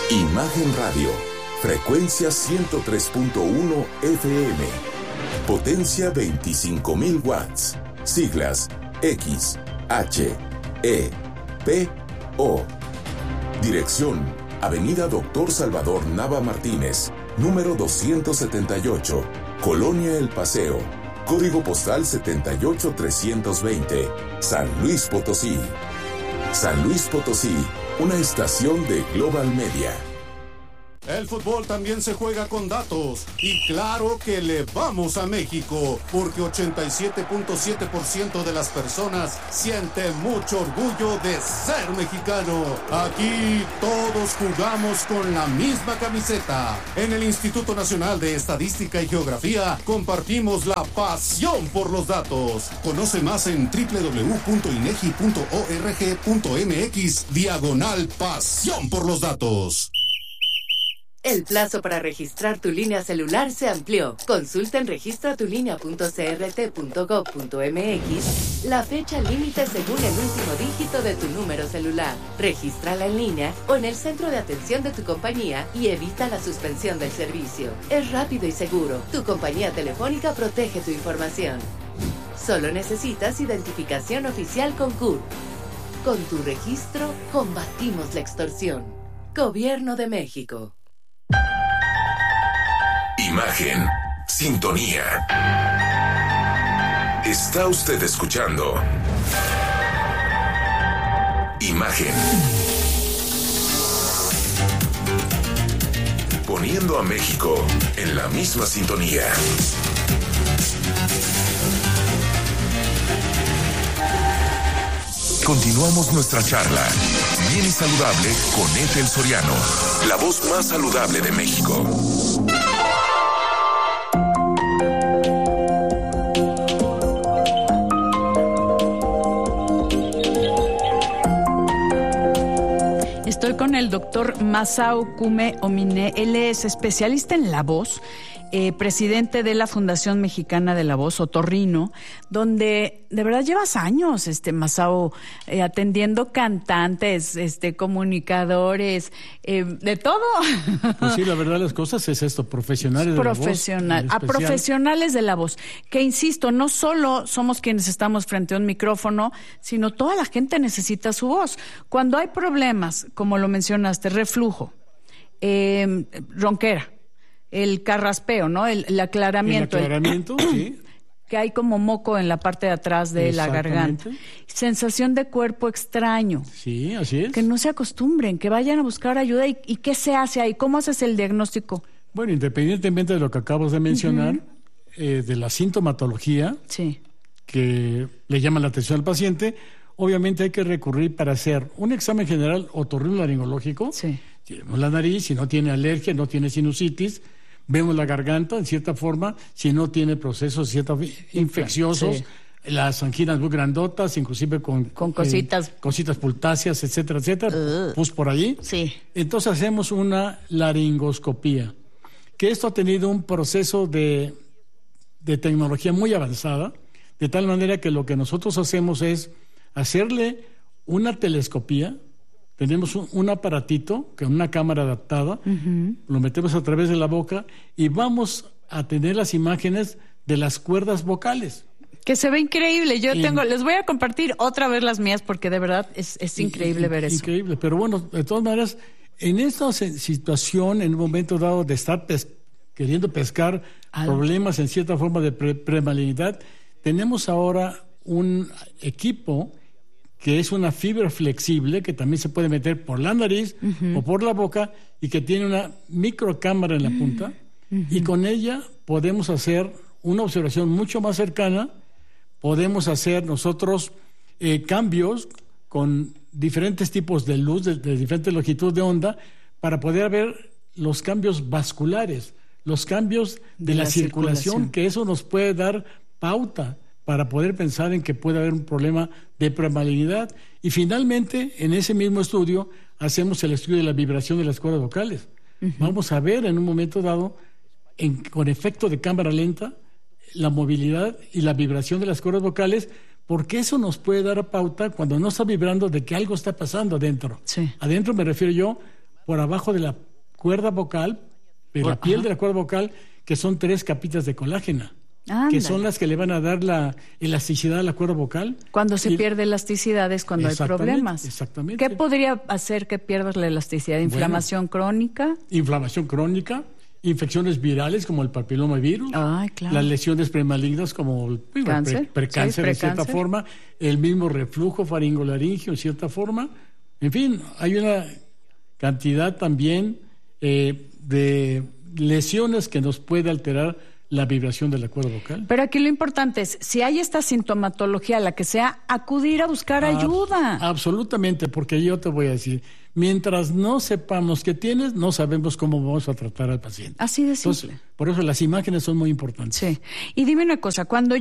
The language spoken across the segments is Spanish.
Imagen Radio, frecuencia 103.1 FM, potencia 25.000 watts, siglas X, H, E, P, O. Dirección, Avenida Dr. Salvador Nava Martínez, número 278, Colonia El Paseo, código postal 78320, San Luis Potosí. San Luis Potosí, una estación de Global Media. El fútbol también se juega con datos y claro que le vamos a México porque 87.7% de las personas siente mucho orgullo de ser mexicano. Aquí todos jugamos con la misma camiseta. En el Instituto Nacional de Estadística y Geografía compartimos la pasión por los datos. Conoce más en www.inegi.org.mx/pasión por los datos. El plazo para registrar tu línea celular se amplió. Consulta en registratulinea.crt.gov.mx la fecha límite según el último dígito de tu número celular. Regístrala en línea o en el centro de atención de tu compañía y evita la suspensión del servicio. Es rápido y seguro. Tu compañía telefónica protege tu información. Solo necesitas identificación oficial con CURP. Con tu registro, combatimos la extorsión. Gobierno de México. Imagen, sintonía. Está usted escuchando Imagen. Poniendo a México en la misma sintonía. Continuamos nuestra charla, bien y saludable, con Ethel Soriano, la voz más saludable de México. Estoy con el doctor Masao Kume Omine. Él es especialista en la voz, presidente de la Fundación Mexicana de la Voz, Otorrino, donde de verdad llevas años, Masao, atendiendo cantantes, Pues comunicadores, de todo. sí, la verdad las cosas es esto, profesionales de la voz. A profesionales de la voz, que insisto, no solo somos quienes estamos frente a un micrófono, sino toda la gente necesita su voz. Cuando hay problemas, como lo mencionaste, reflujo, ronquera, el carraspeo, ¿no? El aclaramiento. El aclaramiento, sí. Que hay como moco en la parte de atrás de la garganta. Sensación de cuerpo extraño. Sí, así es. Que no se acostumbren, que vayan a buscar ayuda. ¿Y qué se hace ahí? ¿Cómo haces el diagnóstico? Bueno, independientemente de lo que acabas de mencionar, de la sintomatología, sí, que le llama la atención al paciente, obviamente hay que recurrir para hacer un examen general otorrinolaringológico. Sí. Si vemos la nariz, si no tiene alergia, no tiene sinusitis. Vemos la garganta, en cierta forma, si no tiene procesos infecciosos, sí, las anginas muy grandotas, inclusive con cositas. Cositas pultáceas, etcétera, etcétera, pues por allí. Sí. Entonces hacemos una laringoscopía, que esto ha tenido un proceso de tecnología muy avanzada, de tal manera que lo que nosotros hacemos es hacerle una telescopía. Tenemos un aparatito, con una cámara adaptada, lo metemos a través de la boca y vamos a tener las imágenes de las cuerdas vocales. Que se ve increíble. Les voy a compartir otra vez las mías porque de verdad es increíble ver eso. Increíble, pero bueno, de todas maneras, en esta situación, en un momento dado de estar queriendo pescar problemas en cierta forma de premalignidad, tenemos ahora un equipo que es una fibra flexible que también se puede meter por la nariz o por la boca y que tiene una microcámara en la punta y con ella podemos hacer una observación mucho más cercana, podemos hacer nosotros cambios con diferentes tipos de luz, de diferentes longitudes de onda, para poder ver los cambios vasculares, los cambios de la circulación, que eso nos puede dar pauta para poder pensar en que puede haber un problema de premalignidad. Y finalmente, en ese mismo estudio, hacemos el estudio de la vibración de las cuerdas vocales. Vamos a ver en un momento dado, con efecto de cámara lenta, la movilidad y la vibración de las cuerdas vocales, porque eso nos puede dar pauta cuando no está vibrando de que algo está pasando adentro. Sí. Adentro me refiero yo, por abajo de la cuerda vocal, de la piel de la cuerda vocal, que son 3 capitas de colágeno, que son las que le van a dar la elasticidad a la cuerda vocal. Cuando se pierde elasticidad es cuando hay problemas. Exactamente. ¿Qué podría hacer que pierdas la elasticidad? ¿Inflamación crónica? Inflamación crónica, infecciones virales como el papilomavirus, claro. Las lesiones premalignas como el precáncer de cierta forma, el mismo reflujo faringolaringio en cierta forma. En fin, hay una cantidad también de lesiones que nos puede alterar la vibración de la cuerda vocal. Pero aquí lo importante es, si hay esta sintomatología, la que sea, acudir a buscar ayuda. Absolutamente, porque yo te voy a decir, mientras no sepamos qué tienes, no sabemos cómo vamos a tratar al paciente. Así de simple. Entonces, por eso las imágenes son muy importantes. Sí. Y dime una cosa, cuando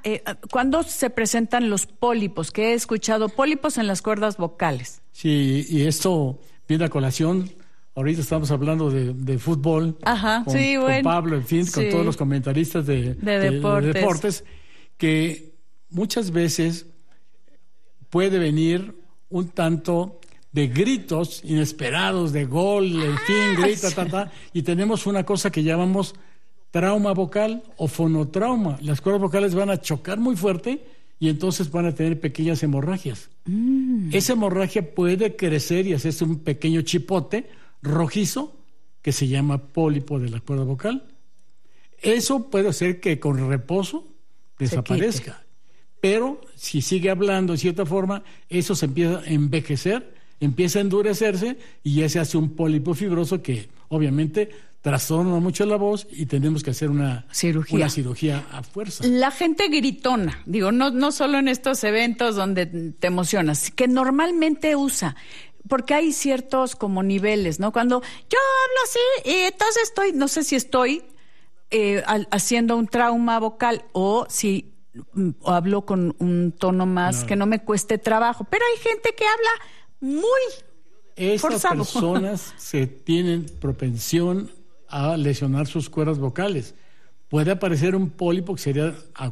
se presentan los pólipos, que he escuchado pólipos en las cuerdas vocales. Sí, y esto viene a colación. Ahorita estamos hablando de fútbol, con Pablo, en fin, con todos los comentaristas de deportes, que muchas veces puede venir un tanto de gritos inesperados, de gol, en fin, grita, y tenemos una cosa que llamamos trauma vocal o fonotrauma. Las cuerdas vocales van a chocar muy fuerte y entonces van a tener pequeñas hemorragias. Esa hemorragia puede crecer y hacerse un pequeño chipote rojizo que se llama pólipo de la cuerda vocal. Eso puede hacer que con reposo desaparezca, pero si sigue hablando de cierta forma, eso se empieza a envejecer, empieza a endurecerse y ya se hace un pólipo fibroso que obviamente trastorna mucho la voz y tenemos que hacer una cirugía a fuerza. La gente gritona, digo, no solo en estos eventos donde te emocionas, que normalmente usa, porque hay ciertos como niveles, ¿no? Cuando yo hablo así, y entonces no sé si estoy haciendo un trauma vocal o si hablo con un tono más que no me cueste trabajo. Pero hay gente que habla muy forzado. Estas personas tienen propensión a lesionar sus cuerdas vocales. Puede aparecer un pólipo que sería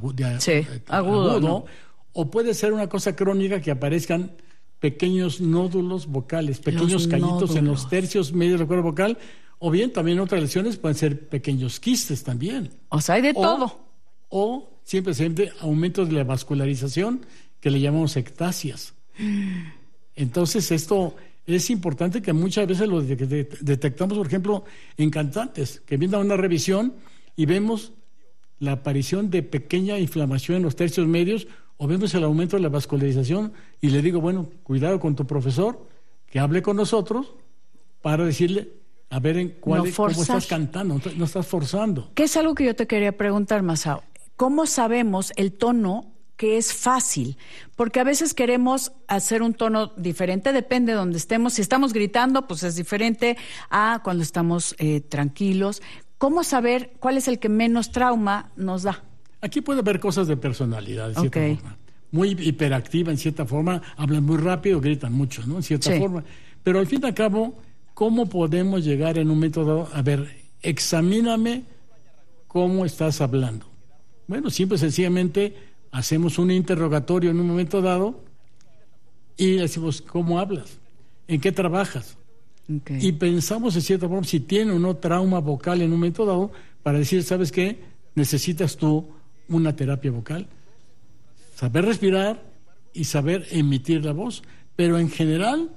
agudo, ¿no? O puede ser una cosa crónica que aparezcan pequeños nódulos vocales, pequeños callitos en los tercios medios de la cuerda vocal, o bien también otras lesiones pueden ser pequeños quistes también. O sea, hay de todo. O simplemente aumentos de la vascularización que le llamamos ectasias. Entonces esto es importante, que muchas veces lo detectamos, por ejemplo, en cantantes, que vienen a una revisión y vemos la aparición de pequeña inflamación en los tercios medios, o vemos el aumento de la vascularización, y le digo, bueno, cuidado con tu profesor, que hable con nosotros para decirle, a ver cómo estás cantando, no estás forzando. Que es algo que yo te quería preguntar, Masao. ¿Cómo sabemos el tono que es fácil? Porque a veces queremos hacer un tono diferente, depende de donde estemos. Si estamos gritando, pues es diferente a cuando estamos tranquilos. ¿Cómo saber cuál es el que menos trauma nos da? Aquí puede haber cosas de personalidad, de cierta forma. Muy hiperactiva, en cierta forma, hablan muy rápido, gritan mucho, ¿no? En cierta forma. Pero al fin y al cabo, ¿cómo podemos llegar en un momento dado? A ver, examíname cómo estás hablando. Bueno, simple y sencillamente hacemos un interrogatorio en un momento dado y decimos, ¿cómo hablas? ¿En qué trabajas? Y pensamos en cierta forma si tiene o no trauma vocal en un momento dado, para decir, ¿sabes qué? Necesitas tú una terapia vocal, saber respirar y saber emitir la voz. Pero en general,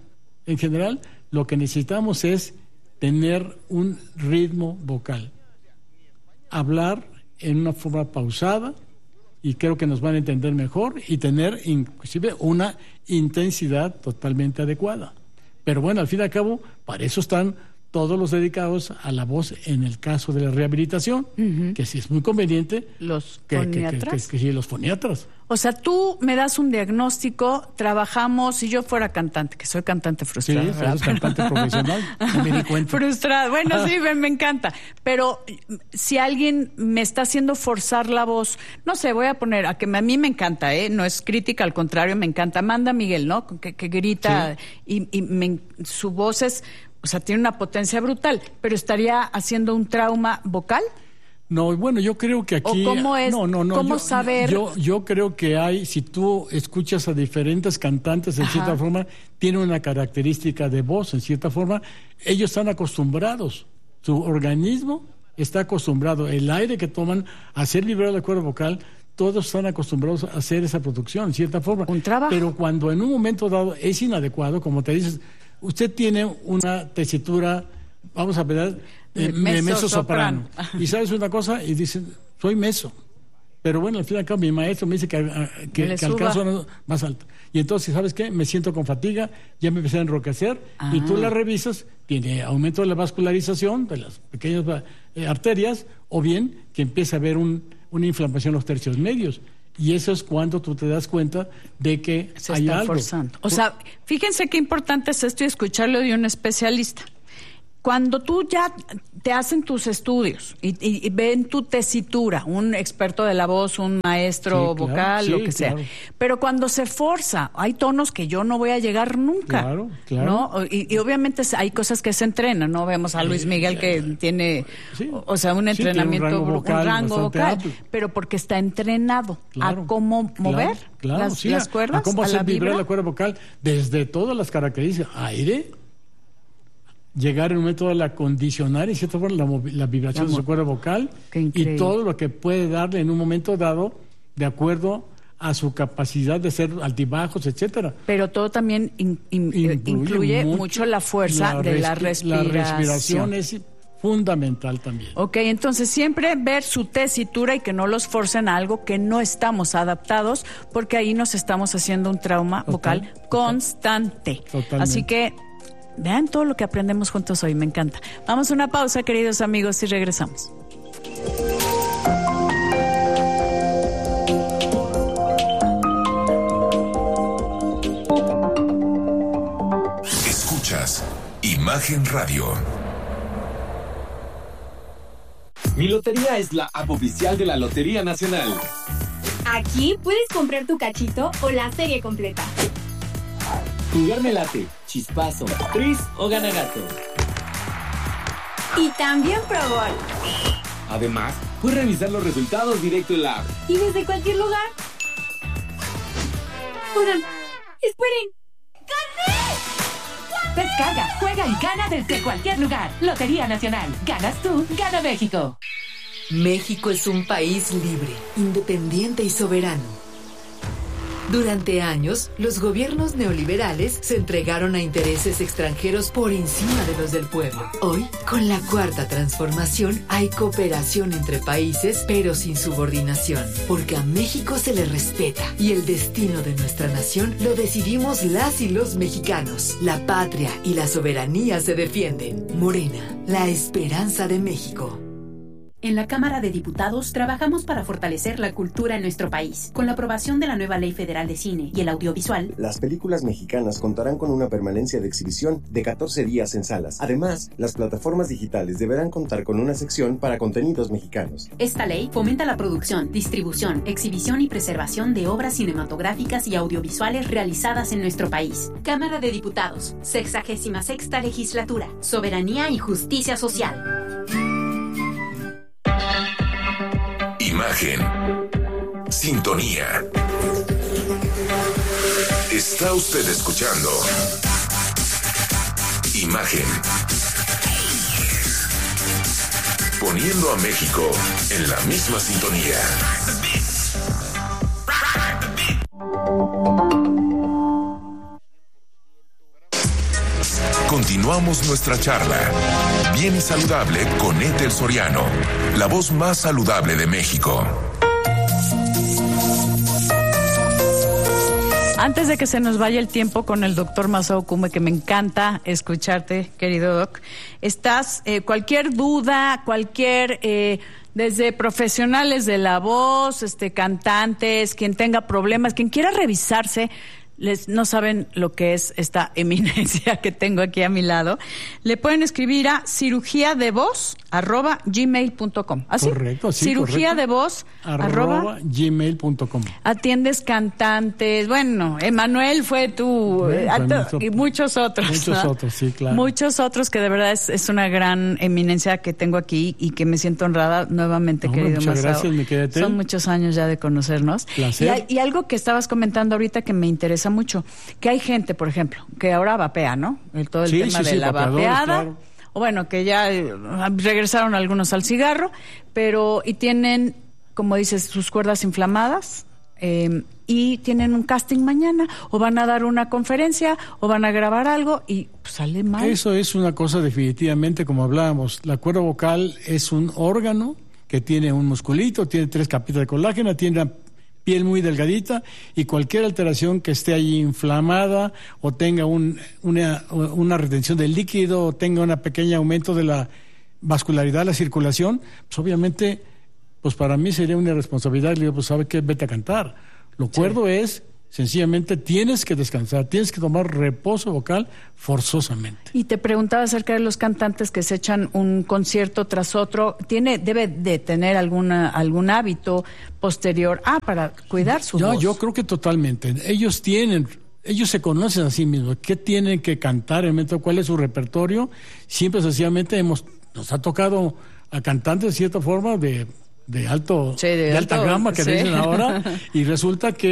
lo que necesitamos es tener un ritmo vocal, hablar en una forma pausada, y creo que nos van a entender mejor, y tener inclusive una intensidad totalmente adecuada. Pero bueno, al fin y al cabo, para eso están todos los dedicados a la voz en el caso de la rehabilitación, que sí es muy conveniente. ¿Los foniatras? Sí, los foniatras. O sea, tú me das un diagnóstico, trabajamos, si yo fuera cantante, que soy cantante frustrada. Sí, eres cantante profesional, me di cuenta. Frustrada, bueno, sí, me encanta. Pero si alguien me está haciendo forzar la voz, no sé, voy a poner, a mí me encanta, no es crítica, al contrario, me encanta. Amanda Miguel, ¿no? Que grita, sí. y su voz es... O sea, tiene una potencia brutal, pero ¿estaría haciendo un trauma vocal? No, bueno, yo creo que aquí... ¿O cómo es? ¿Cómo saber? Yo creo que hay, si tú escuchas a diferentes cantantes, en cierta forma, tienen una característica de voz, en cierta forma, ellos están acostumbrados, su organismo está acostumbrado, el aire que toman, a hacer vibrar la cuerda vocal, todos están acostumbrados a hacer esa producción, en cierta forma. Un trabajo. Pero cuando en un momento dado es inadecuado, como te dices, usted tiene una tesitura, vamos a ver, mezzo soprano. Y sabes una cosa, y dicen, soy meso. Pero bueno, al fin y al cabo mi maestro me dice que alcanzo más alto. Y entonces, ¿sabes qué? Me siento con fatiga, ya me empecé a enroquecer, y tú la revisas, tiene aumento de la vascularización de las pequeñas arterias, o bien que empieza a haber una inflamación en los tercios medios. Y eso es cuando tú te das cuenta de que se hay está algo. Forzando. O sea, fíjense qué importante es esto y escucharlo de un especialista. Cuando tú ya te hacen tus estudios y ven tu tesitura, un experto de la voz, un maestro vocal, lo que sea, pero cuando se forza, hay tonos que yo no voy a llegar nunca, ¿no? Y obviamente hay cosas que se entrenan, ¿no? Vemos a Luis Miguel que tiene, o sea, un entrenamiento, un rango vocal, pero porque está entrenado a cómo mover las cuerdas, a cómo hacer vibrar la cuerda vocal desde todas las características, aire, llegar en un momento de acondicionar, en cierta forma, la vibración de su cuerda vocal y todo lo que puede darle en un momento dado de acuerdo a su capacidad de hacer altibajos, etcétera. Pero todo también incluye mucho la fuerza de la respiración. La respiración es fundamental también. Ok, entonces siempre ver su tesitura y que no los forcen a algo que no estamos adaptados, porque ahí nos estamos haciendo un trauma vocal constante. Totalmente. Así que vean todo lo que aprendemos juntos hoy, me encanta. Vamos a una pausa, queridos amigos, y regresamos. Escuchas Imagen Radio. Mi Lotería es la app oficial de la Lotería Nacional. Aquí puedes comprar tu cachito o la serie completa. Jugar late, chispazo, tris o ganagato. Y también Pro Gol. Además, puedes revisar los resultados directo en la app. Y desde cualquier lugar. Oigan, esperen. ¡Gané! Descarga, juega y gana desde cualquier lugar. Lotería Nacional. Ganas tú, gana México. México es un país libre, independiente y soberano. Durante años, los gobiernos neoliberales se entregaron a intereses extranjeros por encima de los del pueblo. Hoy, con la Cuarta Transformación, hay cooperación entre países, pero sin subordinación, porque a México se le respeta y el destino de nuestra nación lo decidimos las y los mexicanos. La patria y la soberanía se defienden. Morena, la esperanza de México. En la Cámara de Diputados trabajamos para fortalecer la cultura en nuestro país. Con la aprobación de la nueva Ley Federal de Cine y el Audiovisual, las películas mexicanas contarán con una permanencia de exhibición de 14 días en salas. Además, las plataformas digitales deberán contar con una sección para contenidos mexicanos. Esta ley fomenta la producción, distribución, exhibición y preservación de obras cinematográficas y audiovisuales realizadas en nuestro país. Cámara de Diputados, 66ª Legislatura. Soberanía y justicia social. Imagen. Sintonía. Está usted escuchando Imagen. Poniendo a México en la misma sintonía. Continuamos nuestra charla. Bien y saludable con Ethel Soriano, la voz más saludable de México. Antes de que se nos vaya el tiempo con el doctor Masao Kume, que me encanta escucharte, querido doc, estás, cualquier duda, desde profesionales de la voz, cantantes, quien tenga problemas, quien quiera revisarse, no saben lo que es esta eminencia que tengo aquí a mi lado. Le pueden escribir a cirugiadevoz@gmail.com. ¿Así? Correcto, sí. Cirugiadevoz@gmail.com. Atiendes cantantes. Bueno, Emanuel fue tú. Y muchos otros. Muchos otros, sí, claro. Muchos otros que de verdad es una gran eminencia que tengo aquí y que me siento honrada nuevamente, querido Masao. Muchas gracias, mi querida Tel. Son muchos años ya de conocernos. Placer. Y algo que estabas comentando ahorita que me interesa mucho, que hay gente, por ejemplo, que ahora vapea, ¿no? Todo el tema de la vapeada. Claro. O bueno, que ya regresaron algunos al cigarro, y tienen, como dices, sus cuerdas inflamadas, y tienen un casting mañana, o van a dar una conferencia, o van a grabar algo, y pues, sale mal. Eso es una cosa definitivamente, como hablábamos, la cuerda vocal es un órgano que tiene un musculito, tiene 3 capitas de colágeno, tiene una piel muy delgadita, y cualquier alteración que esté allí inflamada o tenga una retención del líquido o tenga un pequeño aumento de la vascularidad, la circulación, pues obviamente, pues para mí sería una irresponsabilidad. Le digo, pues ¿sabe qué? Vete a cantar. Lo cuerdo es, sencillamente, tienes que descansar, tienes que tomar reposo vocal forzosamente. Y te preguntaba acerca de los cantantes que se echan un concierto tras otro. Debe de tener algún hábito posterior para cuidar su voz. Yo creo que totalmente. Ellos se conocen a sí mismos. ¿Qué tienen que cantar? ¿Cuál es su repertorio? Siempre, sencillamente, nos ha tocado a cantantes, de cierta forma, de alta gama, que dicen ahora, y resulta que